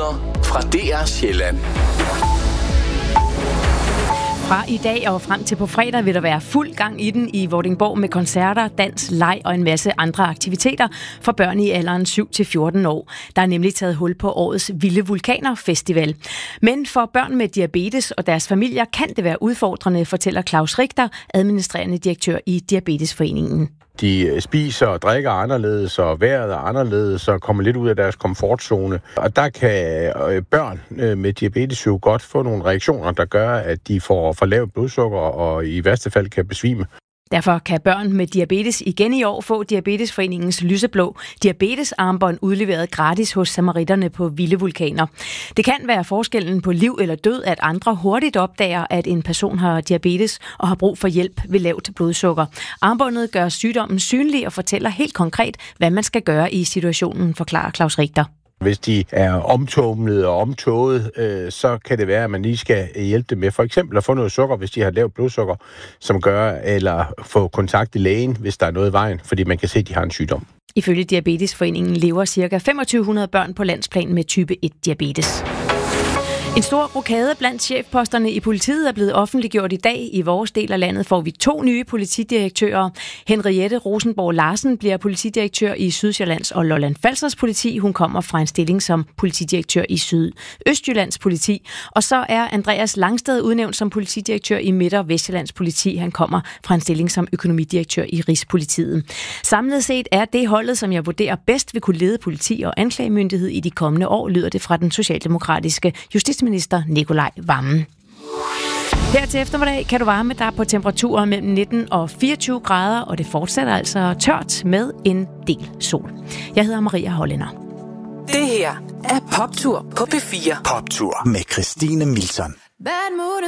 Nyheder fra DR Sjælland. Fra i dag og frem til på fredag vil der være fuld gang i den i Vordingborg med koncerter, dans, leg og en masse andre aktiviteter for børn i alderen 7-14 år. Der er nemlig taget hul på årets Vilde Vulkaner Festival. Men for børn med diabetes og deres familier kan det være udfordrende, fortæller Claus Richter, administrerende direktør i Diabetesforeningen. De spiser og drikker anderledes, og vejret er anderledes, og kommer lidt ud af deres komfortzone. Og der kan børn med diabetes jo godt få nogle reaktioner, der gør, at de får for lavt blodsukker, og i værste fald kan besvime. Derfor kan børn med diabetes igen i år få Diabetesforeningens lyseblå diabetesarmbånd udleveret gratis hos Samaritterne på Vilde Vulkaner. Det kan være forskellen på liv eller død, at andre hurtigt opdager, at en person har diabetes og har brug for hjælp ved lavt blodsukker. Armbåndet gør sygdommen synlig og fortæller helt konkret, hvad man skal gøre i situationen, forklarer Claus Richter. Hvis de er omtumlet og omtåget, så kan det være, at man lige skal hjælpe dem med for eksempel at få noget sukker, hvis de har lavt blodsukker, som gør, eller få kontakt til lægen, hvis der er noget i vejen, fordi man kan se, at de har en sygdom. Ifølge Diabetesforeningen lever ca. 2500 børn på landsplan med type 1-diabetes. En stor rokade blandt chefposterne i politiet er blevet offentliggjort i dag. I vores del af landet får vi 2 nye politidirektører. Henriette Rosenborg Larsen bliver politidirektør i Sydsjællands og Lolland-Falsters politi. Hun kommer fra en stilling som politidirektør i Sydøstjyllands politi. Og så er Andreas Langsted udnævnt som politidirektør i Midt- og Vestjyllands politi. Han kommer fra en stilling som økonomidirektør i Rigspolitiet. Samlet set er det holdet, som jeg vurderer bedst vil kunne lede politi og anklagemyndighed i de kommende år, lyder det fra den socialdemokratiske justitsminister Nikolaj Wammen. Her til eftermiddag kan du varme dig på temperaturer mellem 19 og 24 grader, og det fortsætter altså tørt med en del sol. Jeg hedder Maria Hollænder. Det her er Poptur på P4. Poptur med Christine Milton.